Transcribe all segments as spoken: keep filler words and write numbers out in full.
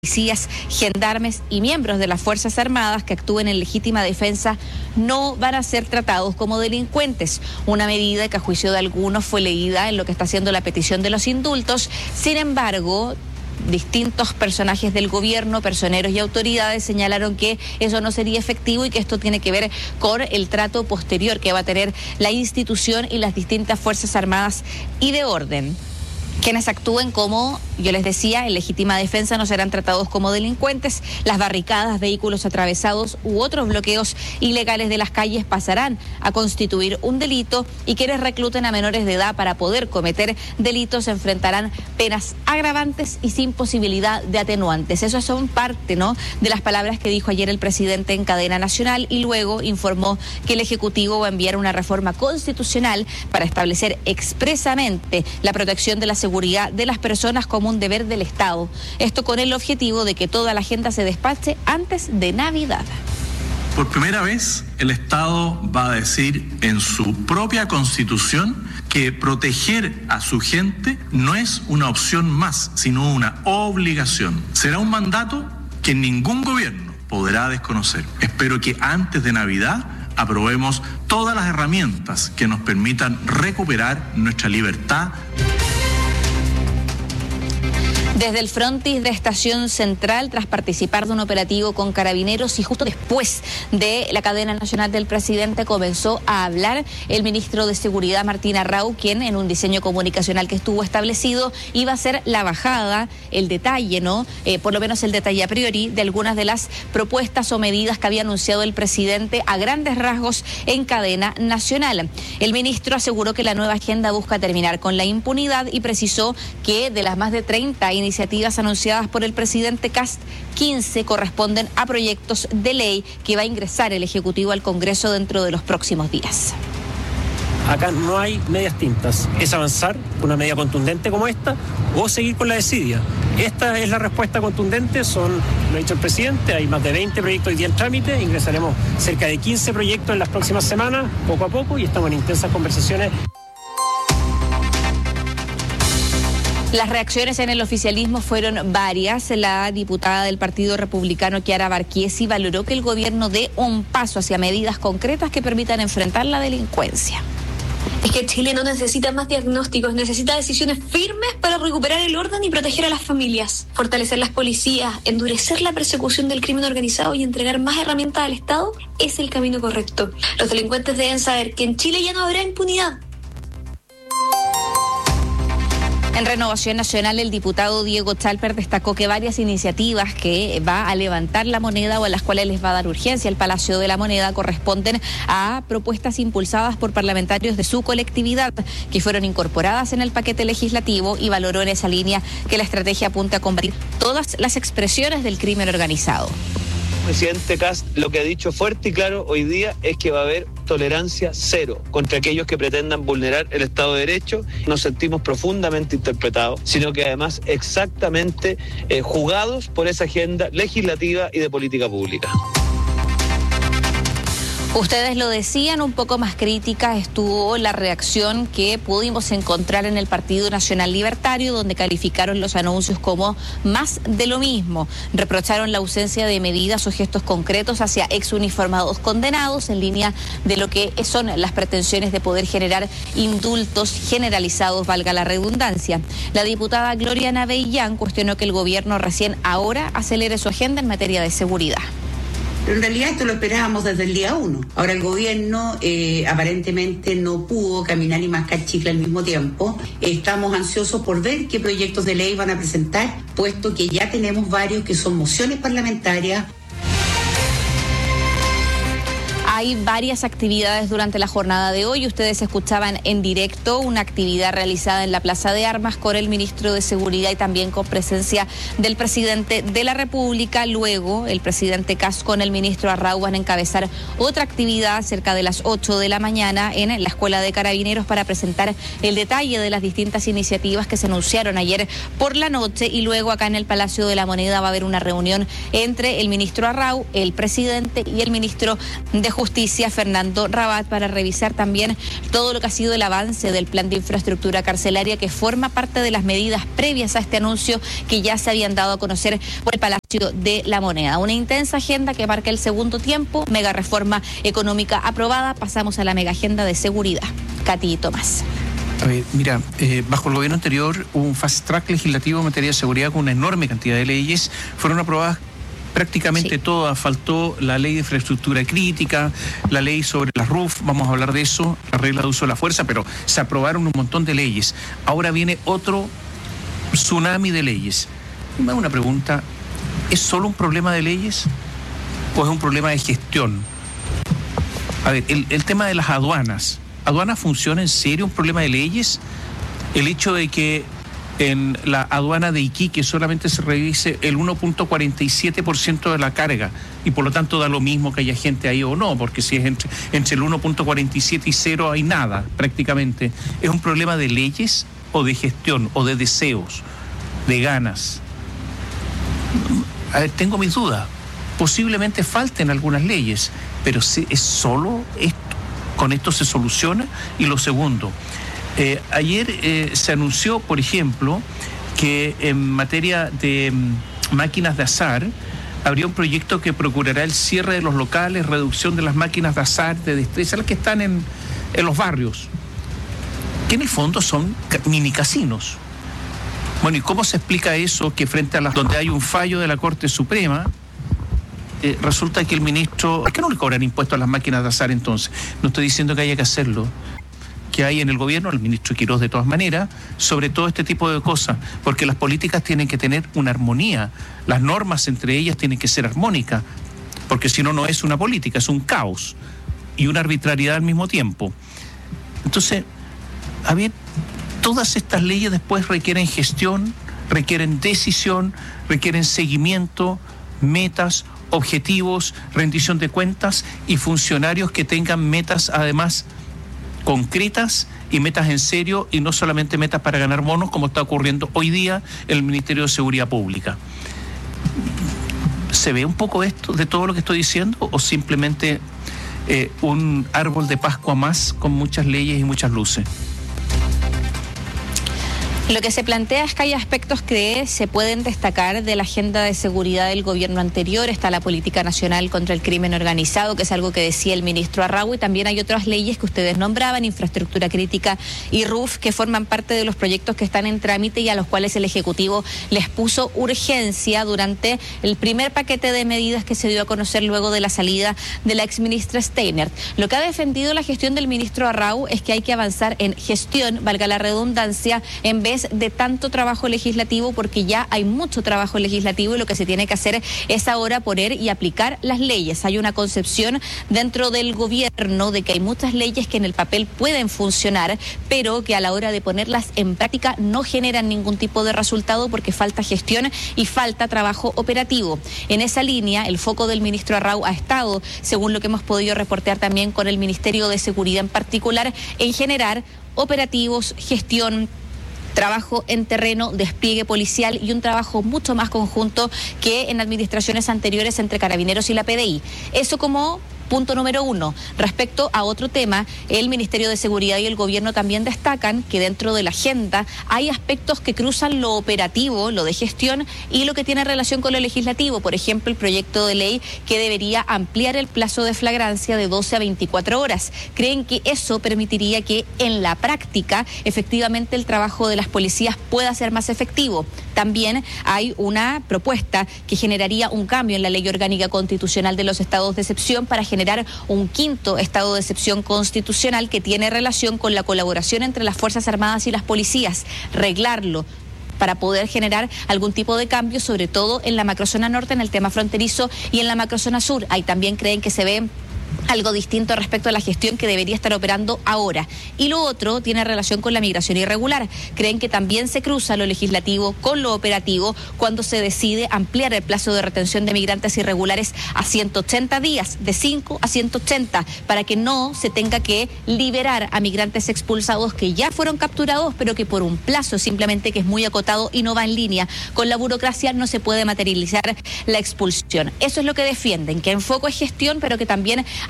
Policías, gendarmes y miembros de las Fuerzas Armadas que actúen en legítima defensa no van a ser tratados como delincuentes. Una medida que a juicio de algunos fue leída en lo que está haciendo la petición de los indultos. Sin embargo, distintos personajes del gobierno, personeros y autoridades señalaron que eso no sería efectivo y que esto tiene que ver con el trato posterior que va a tener la institución y las distintas Fuerzas Armadas y de orden. Quienes actúen como, yo les decía, en legítima defensa no serán tratados como delincuentes. Las barricadas, vehículos atravesados u otros bloqueos ilegales de las calles pasarán a constituir un delito y quienes recluten a menores de edad para poder cometer delitos enfrentarán penas agravantes y sin posibilidad de atenuantes. Eso son parte, ¿no?, de las palabras que dijo ayer el presidente en cadena nacional y luego informó que el Ejecutivo va a enviar una reforma constitucional para establecer expresamente la protección de la seguridad de las personas como un deber del Estado. Esto con el objetivo de que toda la agenda se despache antes de Navidad. Por primera vez, el Estado va a decir en su propia Constitución que proteger a su gente no es una opción más, sino una obligación. Será un mandato que ningún gobierno podrá desconocer. Espero que antes de Navidad aprobemos todas las herramientas que nos permitan recuperar nuestra libertad. Desde el frontis de Estación Central, tras participar de un operativo con carabineros y justo después de la cadena nacional del presidente, comenzó a hablar el ministro de Seguridad, Martín Arrau, quien en un diseño comunicacional que estuvo establecido iba a ser la bajada, el detalle, ¿no? Eh, por lo menos el detalle a priori de algunas de las propuestas o medidas que había anunciado el presidente a grandes rasgos en cadena nacional. El ministro aseguró que la nueva agenda busca terminar con la impunidad y precisó que de las más de treinta iniciativas iniciativas anunciadas por el presidente Kast, quince corresponden a proyectos de ley que va a ingresar el Ejecutivo al Congreso dentro de los próximos días. Acá no hay medias tintas, es avanzar con una medida contundente como esta o seguir con la desidia. Esta es la respuesta contundente, son, lo ha dicho el presidente, hay más de veinte proyectos hoy día en trámite, ingresaremos cerca de quince proyectos en las próximas semanas, poco a poco, y estamos en intensas conversaciones. Las reacciones en el oficialismo fueron varias. La diputada del Partido Republicano, Chiara Barquiesi, valoró que el gobierno dé un paso hacia medidas concretas que permitan enfrentar la delincuencia. Es que Chile no necesita más diagnósticos, necesita decisiones firmes para recuperar el orden y proteger a las familias, fortalecer las policías, endurecer la persecución del crimen organizado y entregar más herramientas al Estado es el camino correcto. Los delincuentes deben saber que en Chile ya no habrá impunidad. En Renovación Nacional, el diputado Diego Chalper destacó que varias iniciativas que va a levantar la moneda o a las cuales les va a dar urgencia el Palacio de la Moneda corresponden a propuestas impulsadas por parlamentarios de su colectividad que fueron incorporadas en el paquete legislativo y valoró en esa línea que la estrategia apunta a combatir todas las expresiones del crimen organizado. El presidente Kast lo que ha dicho fuerte y claro hoy día es que va a haber tolerancia cero contra aquellos que pretendan vulnerar el Estado de Derecho. Nos sentimos profundamente interpretados, sino que además exactamente eh, jugados por esa agenda legislativa y de política pública. Ustedes lo decían, un poco más crítica estuvo la reacción que pudimos encontrar en el Partido Nacional Libertario, donde calificaron los anuncios como más de lo mismo. Reprocharon la ausencia de medidas o gestos concretos hacia exuniformados condenados, en línea de lo que son las pretensiones de poder generar indultos generalizados, valga la redundancia. La diputada Gloria Navellán cuestionó que el gobierno recién ahora acelere su agenda en materia de seguridad. Pero en realidad esto lo esperábamos desde el día uno. Ahora el gobierno eh, aparentemente no pudo caminar y mascar chicle al mismo tiempo. Estamos ansiosos por ver qué proyectos de ley van a presentar, puesto que ya tenemos varios que son mociones parlamentarias. Hay varias actividades durante la jornada de hoy. Ustedes escuchaban en directo una actividad realizada en la Plaza de Armas con el ministro de Seguridad y también con presencia del presidente de la República. Luego, el presidente Kast con el ministro Arrau van a encabezar otra actividad cerca de las ocho de la mañana en la Escuela de Carabineros para presentar el detalle de las distintas iniciativas que se anunciaron ayer por la noche. Y luego acá en el Palacio de la Moneda va a haber una reunión entre el ministro Arrau, el presidente y el ministro de Justicia. Justicia, Fernando Rabat, para revisar también todo lo que ha sido el avance del plan de infraestructura carcelaria que forma parte de las medidas previas a este anuncio que ya se habían dado a conocer por el Palacio de la Moneda. Una intensa agenda que marca el segundo tiempo, mega reforma económica aprobada, pasamos a la mega agenda de seguridad. Katy y Tomás. A ver, mira, eh, bajo el gobierno anterior hubo un fast track legislativo en materia de seguridad con una enorme cantidad de leyes, fueron aprobadas prácticamente sí. todas, faltó la ley de infraestructura crítica, la ley sobre las R U F, vamos a hablar de eso, la regla de uso de la fuerza, pero se aprobaron un montón de leyes. Ahora viene otro tsunami de leyes. Me hago una pregunta, ¿es solo un problema de leyes o es un problema de gestión? A ver, el, el tema de las aduanas. ¿Aduanas funciona en serio un problema de leyes? El hecho de que en la aduana de Iquique solamente se revise el uno punto cuarenta y siete por ciento de la carga y por lo tanto da lo mismo que haya gente ahí o no, porque si es entre, entre el uno punto cuarenta y siete y cero hay nada prácticamente. ¿Es un problema de leyes o de gestión o de deseos, de ganas? A ver, tengo mis dudas. Posiblemente falten algunas leyes, pero ¿es solo esto? ¿Con esto se soluciona? Y lo segundo, eh, ayer eh, se anunció, por ejemplo, que en materia de mm, máquinas de azar, habría un proyecto que procurará el cierre de los locales, reducción de las máquinas de azar, de destreza, las que están en, en los barrios, que en el fondo son mini casinos. Bueno, ¿y cómo se explica eso que frente a las donde hay un fallo de la Corte Suprema, Eh, resulta que el ministro... ¿Por qué no le cobran impuestos a las máquinas de azar entonces? No estoy diciendo que haya que hacerlo. Que hay en el gobierno, el ministro Quirós de todas maneras, sobre todo este tipo de cosas, porque las políticas tienen que tener una armonía, las normas entre ellas tienen que ser armónicas, porque si no, no es una política, es un caos y una arbitrariedad al mismo tiempo. Entonces, a ver, todas estas leyes después requieren gestión, requieren decisión, requieren seguimiento, metas, objetivos, rendición de cuentas y funcionarios que tengan metas además concretas y metas en serio y no solamente metas para ganar bonos como está ocurriendo hoy día en el Ministerio de Seguridad Pública. ¿Se ve un poco esto de todo lo que estoy diciendo o simplemente eh, un árbol de Pascua más con muchas leyes y muchas luces? Lo que se plantea es que hay aspectos que se pueden destacar de la agenda de seguridad del gobierno anterior. Está la política nacional contra el crimen organizado, que es algo que decía el ministro Arrau, y también hay otras leyes que ustedes nombraban, infraestructura crítica y R U F, que forman parte de los proyectos que están en trámite y a los cuales el Ejecutivo les puso urgencia durante el primer paquete de medidas que se dio a conocer luego de la salida de la exministra Steinert. Lo que ha defendido la gestión del ministro Arrau es que hay que avanzar en gestión, valga la redundancia, en vez de tanto trabajo legislativo, porque ya hay mucho trabajo legislativo y lo que se tiene que hacer es ahora poner y aplicar las leyes. Hay una concepción dentro del gobierno de que hay muchas leyes que en el papel pueden funcionar, pero que a la hora de ponerlas en práctica no generan ningún tipo de resultado porque falta gestión y falta trabajo operativo. En esa línea, el foco del ministro Arrau ha estado, según lo que hemos podido reportear también con el Ministerio de Seguridad en particular, en generar operativos, gestión, trabajo en terreno, despliegue policial y un trabajo mucho más conjunto que en administraciones anteriores entre Carabineros y la P D I. Eso como punto número uno. Respecto a otro tema, el Ministerio de Seguridad y el Gobierno también destacan que dentro de la agenda hay aspectos que cruzan lo operativo, lo de gestión y lo que tiene relación con lo legislativo. Por ejemplo, el proyecto de ley que debería ampliar el plazo de flagrancia de doce a veinticuatro horas. Creen que eso permitiría que en la práctica efectivamente el trabajo de las policías pueda ser más efectivo. También hay una propuesta que generaría un cambio en la Ley Orgánica Constitucional de los Estados de Excepción para generar un quinto estado de excepción constitucional que tiene relación con la colaboración entre las Fuerzas Armadas y las policías, reglarlo para poder generar algún tipo de cambio, sobre todo en la macrozona norte, en el tema fronterizo, y en la macrozona sur. Ahí también creen que se ve algo distinto respecto a la gestión que debería estar operando ahora. Y lo otro tiene relación con la migración irregular. Creen que también se cruza lo legislativo con lo operativo cuando se decide ampliar el plazo de retención de migrantes irregulares a ciento ochenta días, de cinco a ciento ochenta, para que no se tenga que liberar a migrantes expulsados que ya fueron capturados, pero que por un plazo simplemente que es muy acotado y no va en línea con la burocracia no se puede materializar la expulsión. Eso es lo que defienden, que en foco es gestión, pero que también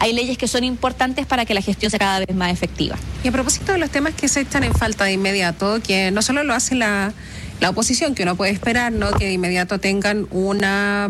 hay leyes que son importantes para que la gestión sea cada vez más efectiva. Y a propósito de los temas que se echan en falta de inmediato, que no solo lo hace la, la oposición, que uno puede esperar, ¿no?, que de inmediato tengan una